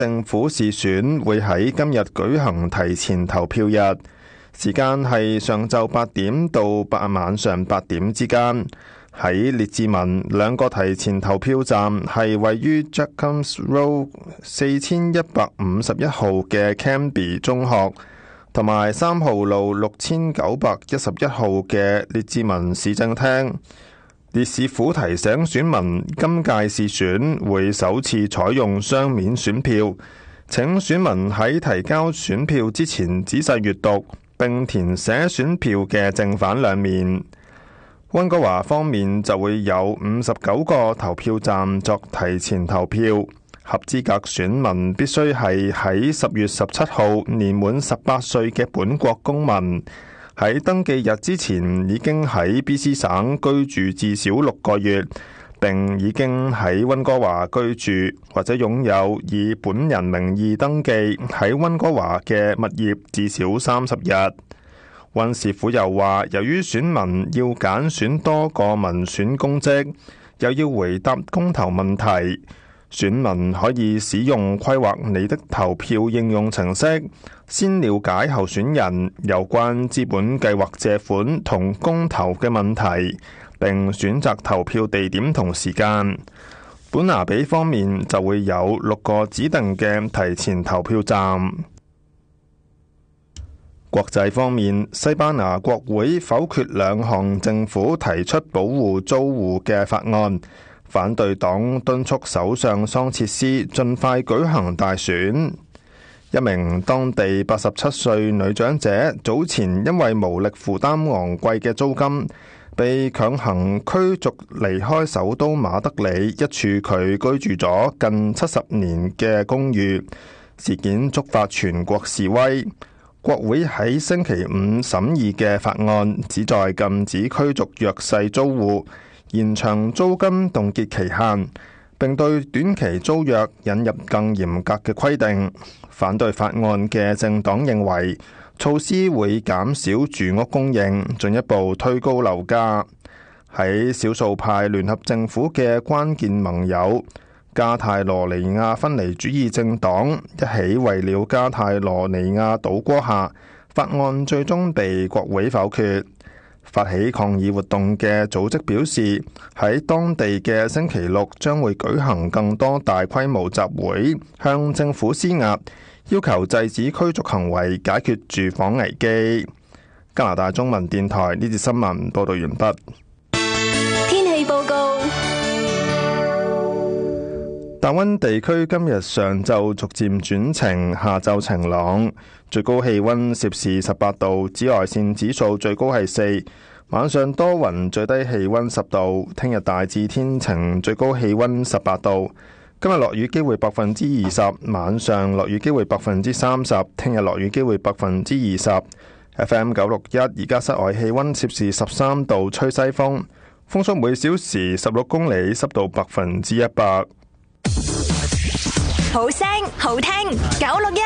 政府市選會喺今日舉行提前投票日，時間係上晝8點到晚上8點之間。喺列治文兩個提前投票站係位於 Jacobs Road 4151號嘅 Canby 中學，同埋3號路6911號嘅列治文市政廳。列市府提醒選民，今屆市選會首次採用雙面選票，請選民喺提交選票之前仔細閱讀並填寫選票嘅正反兩面。溫哥華方面就會有59個投票站作提前投票，合資格選民必須係喺10月17號年滿18歲嘅本國公民，喺登記日之前已經喺 BC 省居住至少6個月，並已經喺溫哥華居住或者擁有以本人名義登記喺溫哥華嘅物業至少30日。溫市府又話，由於選民要揀選多個民選公職，又要回答公投問題，選民可以使用規劃你的投票應用程式，先了解候選人有關資本計劃借款同公投嘅問題，並選擇投票地點同時間。本拿比方面就會有6個指定嘅提前投票站。國際方面，西班牙國會否決2項政府提出保護租戶嘅法案，反對黨敦促首相桑切斯盡快舉行大選。一名當地87歲女長者早前因為無力負擔昂貴嘅租金，被強行驅逐離開首都馬德里一處佢居住咗近70年嘅公寓，事件觸發全國示威。國會喺星期5審議嘅法案旨在禁止驅逐弱勢租戶，延長租金凍結期限，並對短期租約引入更嚴格嘅規定。反對法案嘅政黨認為措施會減少住屋供應，進一步推高樓價。喺少數派聯合政府嘅關鍵盟友加泰羅尼亞分離主義政黨一起為了加泰羅尼亞倒戈下，法案最終被國會否決。發起抗議活動嘅組織表示，喺當地嘅星期六將會舉行更多大規模集會，向政府施壓，要求制止驅逐行為，解決住房危機。加拿大中文電台呢節新聞報道完畢。 天氣報告。 大溫地區今日上晝逐漸轉晴，下晝晴朗，最高氣溫攝氏18度，紫外線指數最高係4。晚上多雲，最低氣溫10度。聽日大致天晴，最高氣溫18度。今日落雨機會20%，晚上落雨機會30%，聽日落雨機會20%。FM 961，而家室外氣溫攝氏13度，吹西風，風速每小時16公里，濕度100%。 好聲好聽961。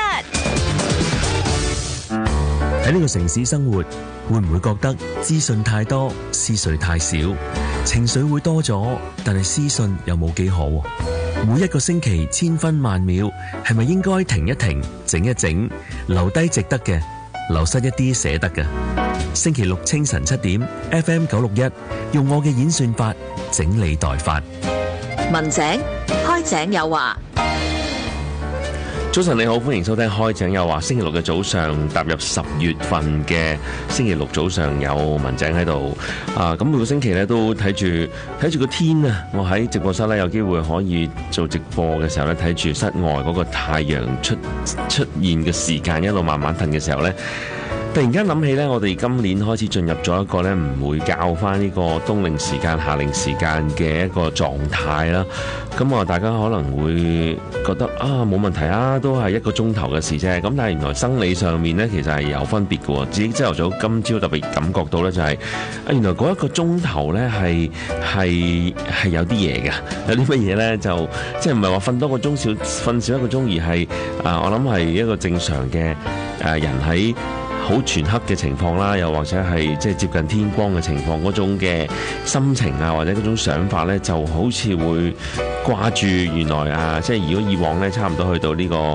喺呢個城市生活，會唔會覺得資訊太多，思緒太少？情緒會多咗，但係思訊又冇幾好。每一個星期千分萬秒，係咪應該停一停，整一整，留低值得嘅，流失一啲捨得嘅？星期六清晨7點 FM 961，用我嘅演算法整理代發。 文井開井有話。 早晨你好，歡迎收聽開井有話。星期六嘅早上，踏入10月份嘅星期六早上，有文井喺度。咁每個星期咧都睇住個天啊！我喺直播室咧有機會可以做直播嘅時候咧，睇住室外嗰個太陽出現嘅時間一路慢慢褪嘅時候咧，突然間諗起咧，我哋今年開始進入咗一個咧唔會校翻呢個冬令時間、夏令時間嘅一個狀態啦。咁大家可能會覺得冇問題啊，都係1個鐘頭嘅事啫。咁但係原來生理上面咧，其實係有分別嘅。自己朝頭早今朝特別感覺到咧，就係原來嗰1個鐘頭咧係有啲嘢嘅。有啲乜嘢咧？就即係唔係話瞓多個鐘瞓少1個鐘，而係我諗係一個正常嘅人喺好全黑嘅情況啦，又或者係即係接近天光嘅情況，嗰種嘅心情啊，或者嗰種想法呢，就好似會掛住原來啊，即係如果以往呢，差唔多去到呢個